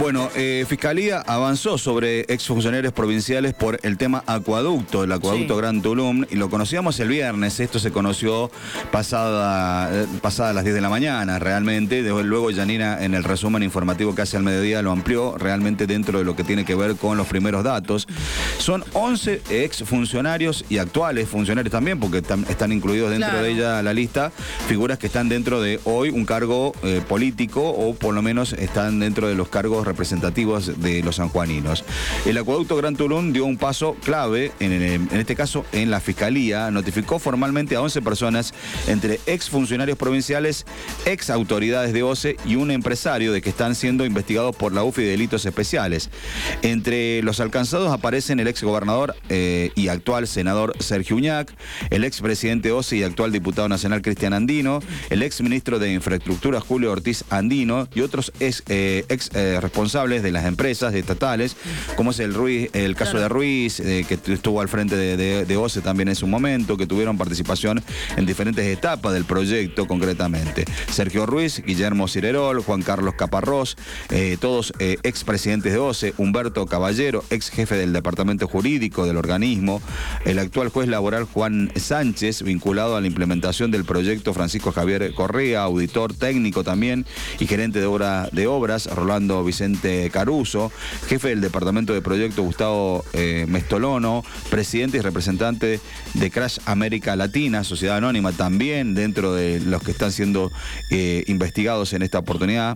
Bueno, Fiscalía avanzó sobre exfuncionarios provinciales por el tema acueducto, el acueducto Gran Tulum, y lo conocíamos el viernes. Esto se conoció pasada las 10 de la mañana, realmente. Luego Yanina, en el resumen informativo que hace al mediodía, lo amplió realmente dentro de lo que tiene que ver con los primeros datos. Son 11 exfuncionarios y actuales funcionarios también, porque están incluidos dentro de ella la lista, figuras que están dentro de hoy un cargo político, o por lo menos están dentro de los cargos representativos de los sanjuaninos. El acueducto Gran Tulum dio un paso clave, en este caso en la Fiscalía, notificó formalmente a 11 personas, entre exfuncionarios provinciales, ex autoridades de OCE y un empresario de que están siendo investigados por la UFI de delitos especiales. Entre los alcanzados aparecen el ex gobernador y actual senador Sergio Uñac, el ex presidente OCE y actual diputado nacional Cristian Andino, el ex ministro de Infraestructura Julio Ortiz Andino y otros ex responsables de las empresas estatales, como es el caso de Ruiz, que estuvo al frente de OCE también en su momento, que tuvieron participación en diferentes etapas del proyecto concretamente. Sergio Ruiz, Guillermo Cirerol, Juan Carlos Caparrós, todos ex presidentes de OCE, Humberto Caballero, ex jefe del departamento jurídico del organismo, el actual juez laboral Juan Sánchez, vinculado a la implementación del proyecto Francisco Javier Correa, auditor técnico también y gerente de obras Rolando Vicente Caruso, jefe del departamento de proyecto Gustavo Mestolono, presidente y representante de Crash América Latina, sociedad anónima también dentro de los que están siendo investigados en esta oportunidad,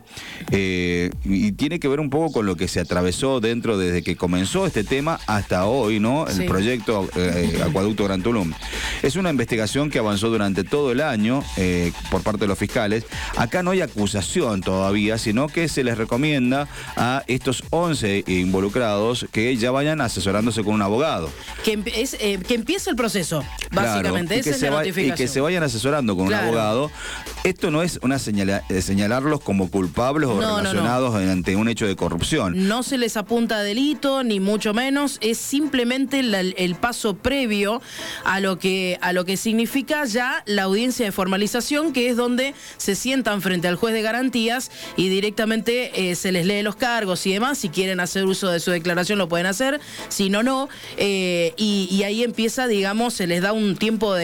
y tiene que ver un poco con lo que se atravesó dentro desde que comenzó este tema hasta hoy, ¿no? El proyecto Acueducto Gran Tulum. Es una investigación que avanzó durante todo el año por parte de los fiscales. Acá no hay acusación todavía, sino que se les recomienda a estos 11 involucrados que ya vayan asesorándose con un abogado. Que empiece el proceso, básicamente. Claro, esa es la notificación. Y que se vayan asesorando con un abogado. Esto no es una señalarlos como culpables o relacionados ante un hecho de corrupción. No se les apunta a delito, ni mucho menos. Es simplemente el paso previo a lo que significa ya la audiencia de formalización, que es donde se sientan frente al juez de garantías y directamente se les lee los cargos y demás. Si quieren hacer uso de su declaración lo pueden hacer, si no, no. Y ahí empieza, digamos, se les da un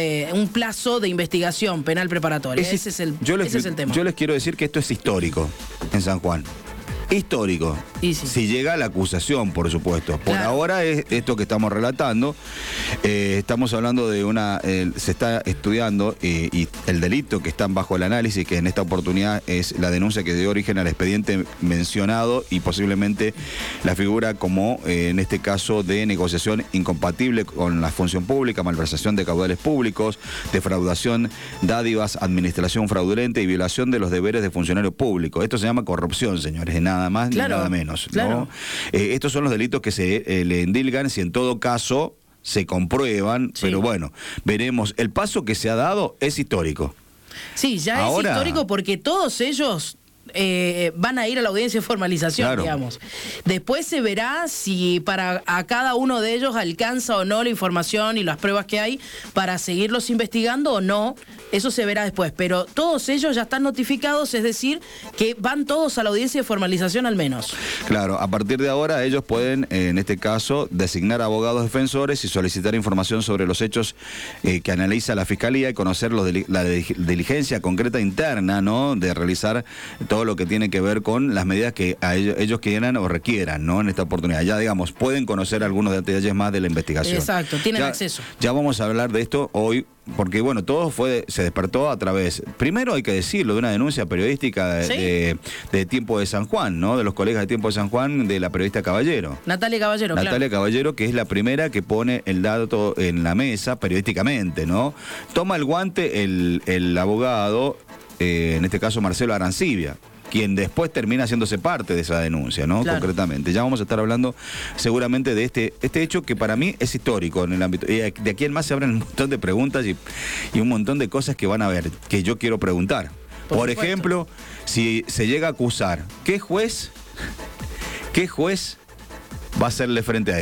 plazo de investigación penal preparatoria. Ese es el tema. Yo les quiero decir que esto es histórico en San Juan. Histórico. Si llega la acusación, por supuesto. Por ahora es esto que estamos relatando. Estamos hablando de se está estudiando y el delito que están bajo el análisis, que en esta oportunidad es la denuncia que dio origen al expediente mencionado y posiblemente la figura como, en este caso, de negociación incompatible con la función pública, malversación de caudales públicos, defraudación, dádivas, administración fraudulenta y violación de los deberes de funcionario público. Esto se llama corrupción, señores, nada más ni nada menos, ¿no? Estos son los delitos que se le endilgan si en todo caso se comprueban, pero bueno, veremos. El paso que se ha dado es histórico. Sí, ya es histórico porque todos ellos van a ir a la audiencia de formalización, digamos. Después se verá si a cada uno de ellos alcanza o no la información y las pruebas que hay para seguirlos investigando o no. Eso se verá después, pero todos ellos ya están notificados, es decir, que van todos a la audiencia de formalización al menos. Claro, a partir de ahora ellos pueden, en este caso, designar abogados defensores y solicitar información sobre los hechos que analiza la Fiscalía y conocer la diligencia concreta interna, ¿no?, de realizar todo lo que tiene que ver con las medidas que ellos quieran o requieran, ¿no?, en esta oportunidad. Ya, digamos, pueden conocer algunos detalles más de la investigación. Exacto, tienen acceso. Ya vamos a hablar de esto hoy, porque bueno, todo se despertó a través, primero hay que decirlo, de una denuncia periodística de Tiempo de San Juan, ¿no?, de los colegas de Tiempo de San Juan, de la periodista Caballero. Natalia Caballero, que es la primera que pone el dato en la mesa periodísticamente, ¿no? Toma el guante el abogado, en este caso Marcelo Arancibia, quien después termina haciéndose parte de esa denuncia, ¿no? Concretamente. Ya vamos a estar hablando seguramente de este hecho que para mí es histórico en el ámbito. Y de aquí en más se abren un montón de preguntas y un montón de cosas que van a ver, que yo quiero preguntar. Por ejemplo, si se llega a acusar, ¿qué juez va a hacerle frente a